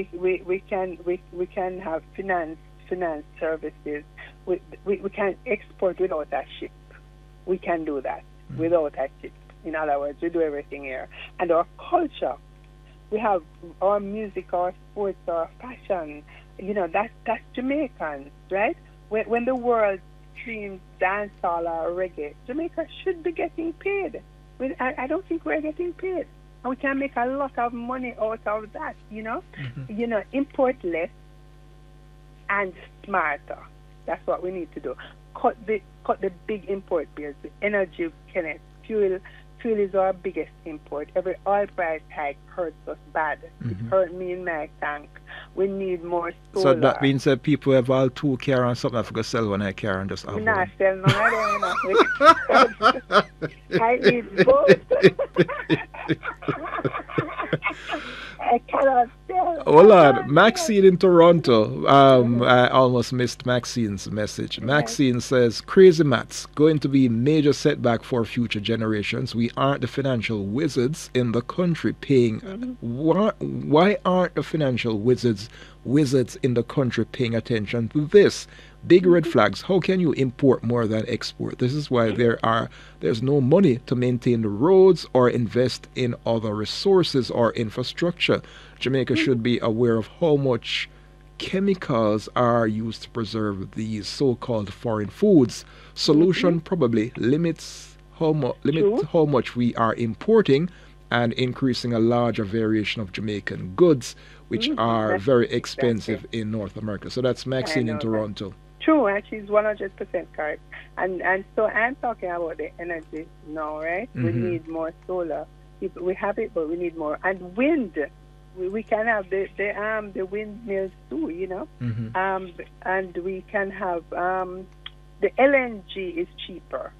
we can have finance services. We can export without a ship. We can do that without a ship. In other words, we do everything here. And our culture, we have our music, our sports, our fashion. That's Jamaican, right? When the world streams dancehall or reggae, Jamaica should be getting paid. I don't think we're getting paid. And we can make a lot of money out of that, import less and smarter. That's what we need to do. Cut the big import bills. The energy, Kenneth, fuel is our biggest import. Every oil price hike hurts us bad. It hurt me in my tank. We need more solar. So that means that people have all 2 car and something I forgot sell one I car and just have one. Not sell none of them. I need both. I cannot sell. Hold on. Maxine in Toronto. I almost missed Maxine's message. Maxine says, Crazy Mats, going to be major setback for future generations. We aren't the financial wizards in the country paying. Why aren't the financial wizards in the country paying attention to this? Big red flags. How can you import more than export? This is why there's no money to maintain the roads or invest in other resources or infrastructure. Jamaica should be aware of how much chemicals are used to preserve these so-called foreign foods. Solution probably limit how much we are importing and increasing a larger variation of Jamaican goods, which are very expensive in North America. So that's Maxine in Toronto. True, and she's 100% correct. And so I'm talking about the energy now, right? We need more solar. We have it, but we need more. And wind. We can have the windmills too, and we can have the LNG is cheaper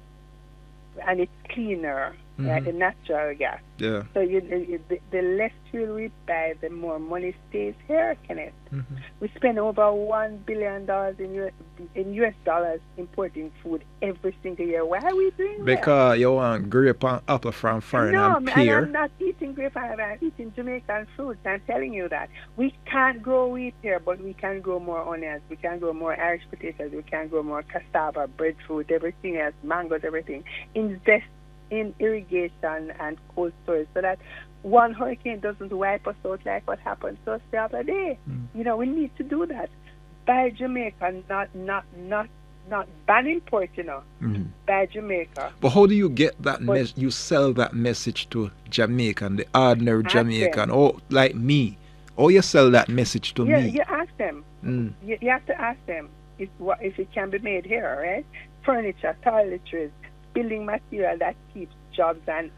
and it's cleaner, right? The natural gas. Yeah. So the less fuel we buy, the more money stays here, Kenneth. We spend over $1 billion in US dollars importing food every single year. Why are we doing that? Because you want grape and apple from foreign and pear. I'm not eating grape and apple. I'm eating Jamaican fruits. I'm telling you that. We can't grow wheat here, but we can grow more onions. We can grow more Irish potatoes. We can grow more cassava, breadfruit, everything else, mangoes, everything. Invest in irrigation and cold storage so that one hurricane doesn't wipe us out like what happened to us the other day. We need to do that. Buy Jamaica, not ban import, Buy Jamaica. But how do you get that message? You sell that message to Jamaican, the ordinary Jamaican, or like me. Or you sell that message to me. You ask them. You have to ask them if it can be made here, right? Furniture, toiletries, building material that keeps jobs and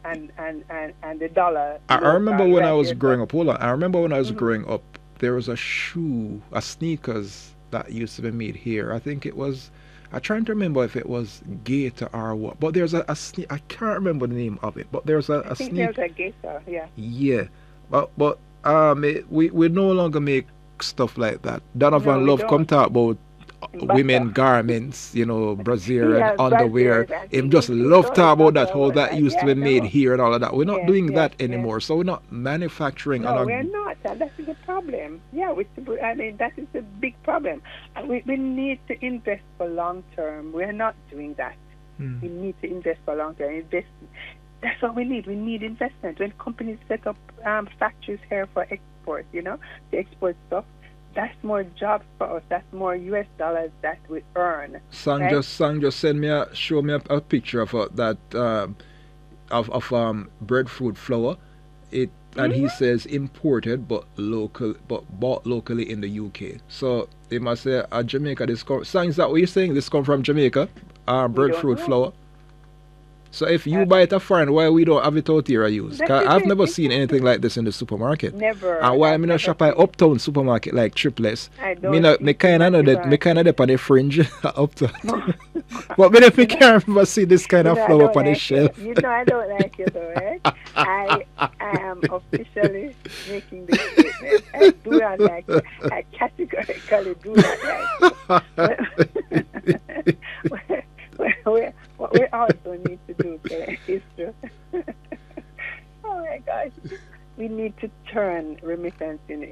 the dollar. I remember when I was growing up. Hold on. I remember when I was growing up, there was a sneakers that used to be made here. I think it was. I'm trying to remember if it was Gator or what. But there's a sneak. I can't remember the name of it. But there's a sneak. There's a Gator. Yeah. Yeah. But we no longer make stuff like that. Donovan Love come talk about women garments, brassiere and underwear. Him just love talk about that, how that used to be made here and all of that. We're not doing that anymore. So we're not manufacturing. No, we're not. And that is a problem. Yeah, that is a big problem. And we need to invest for long term. We're not doing that. We need to invest for long term. That's what we need. We need investment. When companies set up factories here for export, to export stuff, that's more jobs for us. That's more US dollars that we earn. Sang just show me a picture of that of breadfruit flour. And he says imported but bought locally in the UK. So they must say Jamaica. Sang, is that what you're saying? This come from Jamaica? Breadfruit flour. So if you buy it a foreign, why we don't have it out here I use? Cause I've never seen anything like this in the supermarket. Never. And why I'm not shop at uptown supermarket like Triplets? I don't. Me kind of know that. Me kind of on the fringe uptown. But me can't remember see this kind of flour up on the shelf. I don't like it though, right? I am officially making this statement. I do not like it. I categorically do not like it. What we also need to do is to oh my gosh, we need to turn remittance